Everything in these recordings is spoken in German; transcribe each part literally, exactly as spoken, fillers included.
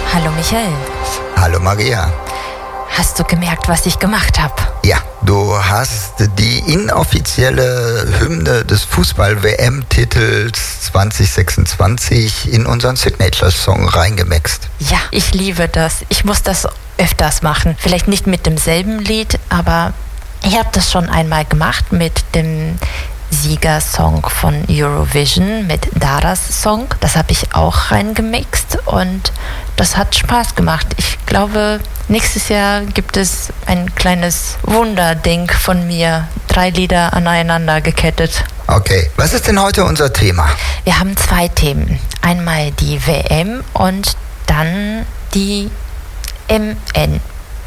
Hallo Michael. Hallo Maria. Hast du gemerkt, was ich gemacht habe? Ja, du hast die inoffizielle Hymne des Fußball-W M-Titels zwanzig sechsundzwanzig in unseren Signature-Song reingemixt. Ja, ich liebe das. Ich muss das öfters machen. Vielleicht nicht mit demselben Lied, aber ich habe das schon einmal gemacht mit dem Siegersong von Eurovision, mit Daras Song. Das habe ich auch reingemixt und das hat Spaß gemacht. Ich glaube, nächstes Jahr gibt es ein kleines Wunderding von mir. Drei Lieder aneinander gekettet. Okay, was ist denn heute unser Thema? Wir haben zwei Themen. Einmal die W M und dann die M N.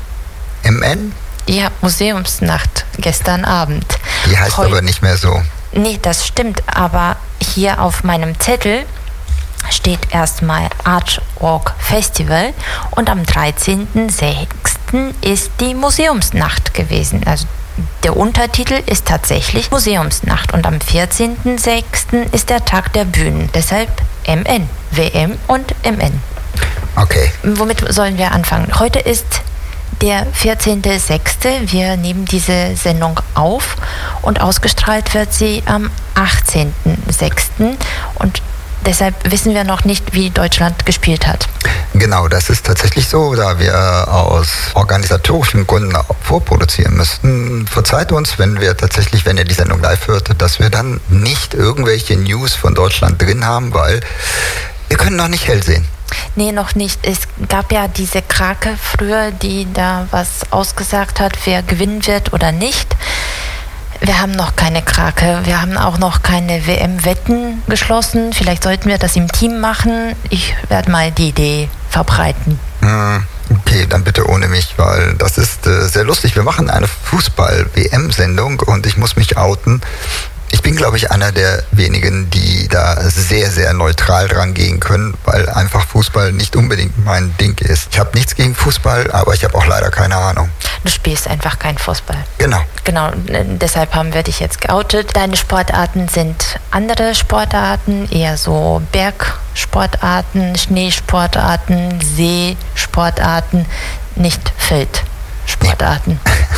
M N? Ja, Museumsnacht gestern Abend. Die heißt Heu- aber nicht mehr so. Nee, das stimmt, aber hier auf meinem Zettel steht erstmal Art Walk Festival und am dreizehnten sechsten ist die Museumsnacht gewesen. Also der Untertitel ist tatsächlich Museumsnacht und am vierzehnten sechsten ist der Tag der Bühnen. Deshalb M N, W M und M N. Okay. Womit sollen wir anfangen? Heute ist der vierzehnten sechsten Wir nehmen diese Sendung auf und ausgestrahlt wird sie am achtzehnten sechsten und deshalb wissen wir noch nicht, wie Deutschland gespielt hat. Genau, das ist tatsächlich so, da wir aus organisatorischen Gründen vorproduzieren müssten. Verzeiht uns, wenn wir tatsächlich, wenn ihr die Sendung live hört, dass wir dann nicht irgendwelche News von Deutschland drin haben, weil wir können noch nicht hell sehen. Nee, noch nicht. Es gab ja diese Krake früher, die da was ausgesagt hat, wer gewinnen wird oder nicht. Wir haben noch keine Krake. Wir haben auch noch keine W M-Wetten geschlossen. Vielleicht sollten wir das im Team machen. Ich werde mal die Idee verbreiten. Okay, dann bitte ohne mich, weil das ist äh, sehr lustig. Wir machen eine Fußball-W M-Sendung und ich muss mich outen. Ich bin, glaube ich, einer der wenigen, die da sehr, sehr neutral dran gehen können, weil einfach Fußball nicht unbedingt mein Ding ist. Ich habe nichts gegen Fußball, aber ich habe auch leider keine Ahnung. Du spielst einfach keinen Fußball. Genau. Genau, deshalb haben wir dich jetzt geoutet. Deine Sportarten sind andere Sportarten, eher so Bergsportarten, Schneesportarten, Seesportarten, nicht Feldsportarten.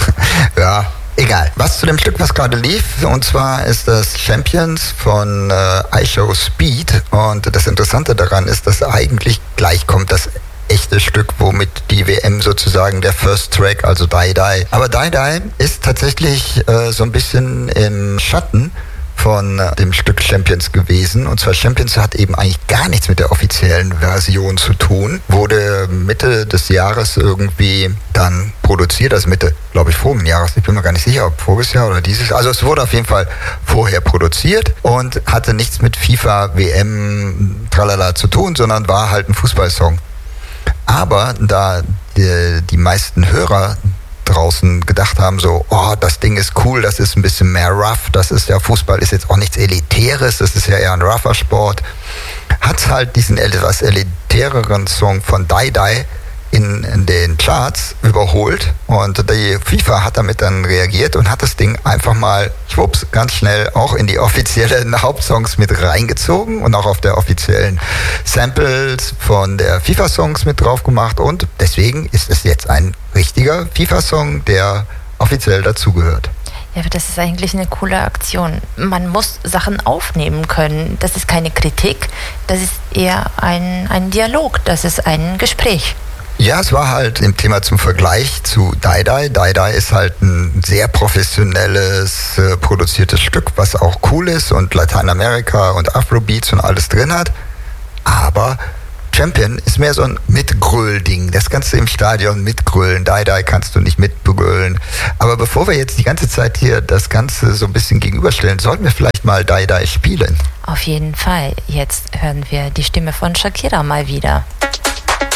Ja. Egal. Was zu dem Stück, was gerade lief, und zwar ist das Champions von äh, iShow Speed und das Interessante daran ist, dass eigentlich gleich kommt das echte Stück, womit die W M sozusagen der First Track, also Die Die. Aber Die Die ist tatsächlich äh, so ein bisschen im Schatten von dem Stück Champions gewesen. Und zwar Champions hat eben eigentlich gar nichts mit der offiziellen Version zu tun. Wurde Mitte des Jahres irgendwie dann produziert, also Mitte, glaube ich, vorigen Jahres. Ich bin mir gar nicht sicher, ob voriges Jahr oder dieses. Also es wurde auf jeden Fall vorher produziert und hatte nichts mit FIFA, W M, tralala zu tun, sondern war halt ein Fußballsong. Aber da die, die meisten Hörer draußen gedacht haben, so, oh, das Ding ist cool, das ist ein bisschen mehr rough, das ist ja, Fußball ist jetzt auch nichts Elitäres, das ist ja eher ein rougher Sport, hat halt diesen etwas elitäreren Song von Die Die in, in den Charts überholt und die FIFA hat damit dann reagiert und hat das Ding einfach mal, schwupps, ganz schnell auch in die offiziellen Hauptsongs mit reingezogen und auch auf der offiziellen Samples von der FIFA-Songs mit drauf gemacht und deswegen ist es jetzt ein richtiger FIFA-Song, der offiziell dazugehört. Ja, aber das ist eigentlich eine coole Aktion. Man muss Sachen aufnehmen können. Das ist keine Kritik, das ist eher ein, ein Dialog, das ist ein Gespräch. Ja, es war halt im Thema zum Vergleich zu Die Die. Die Die ist halt ein sehr professionelles, äh, produziertes Stück, was auch cool ist und Lateinamerika und Afrobeats und alles drin hat. Aber Champion ist mehr so ein Mitgröll-Ding. Das kannst du im Stadion mitgrölen. Die Die kannst du nicht mitgrölen. Aber bevor wir jetzt die ganze Zeit hier das Ganze so ein bisschen gegenüberstellen, sollten wir vielleicht mal Die Die spielen. Auf jeden Fall. Jetzt hören wir die Stimme von Shakira mal wieder.